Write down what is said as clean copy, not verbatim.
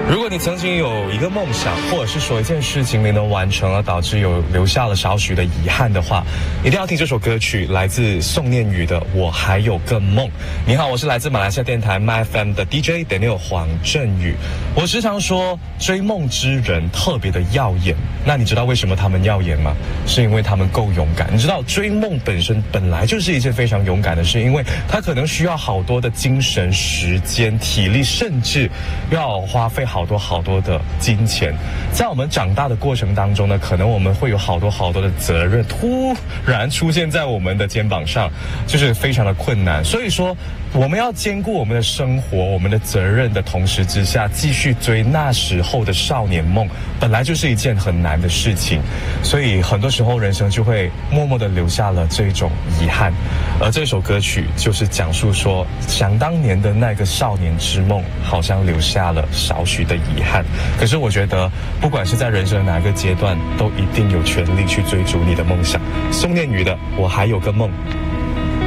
如果你曾经有一个梦想，或者是说一件事情没能完成，而导致留下了少许的遗憾的话，一定要听这首歌曲，来自宋念宇的《我还有个梦》。你好，我是来自马来西亚电台 MyFM 的 DJ Daniel 黄振宇。我时常说，追梦之人特别的耀眼。那你知道为什么他们耀眼吗？是因为他们够勇敢。你知道，追梦本身本来就是一件非常勇敢的事，因为它可能需要好多的精神、时间、体力，甚至要花费好多的金钱。在我们长大的过程当中呢，可能我们会有好多的责任突然出现在我们的肩膀上，就是非常的困难。所以说，我们要兼顾我们的生活、我们的责任的同时之下，继续追那时候的少年梦，本来就是一件很难的事情。所以很多时候人生就会默默的留下了这种遗憾。而这首歌曲就是讲述说，想当年的那个少年之梦，好像留下了少许的遗憾。可是我觉得，不管是在人生哪个阶段，都一定有权利去追逐你的梦想。宋念宇的《我还有个梦》。